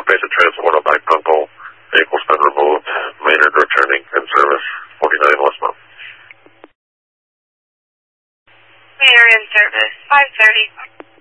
basic transport of Mike Kunkel. Vehicle's been removed. Maynard returning in service. 49 westbound. Maynard in service. 530.